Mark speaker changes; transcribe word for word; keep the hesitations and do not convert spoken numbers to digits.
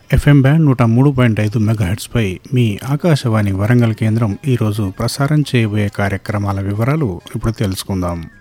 Speaker 1: FM band నూట మూడు point ఐదు మెగాహెర్ట్స్పై మీ ఆకాశవాణి వరంగల్ కేంద్రం ఈరోజు ప్రసారం చేయబోయే కార్యక్రమాల వివరాలు ఇప్పుడు తెలుసుకుందాం.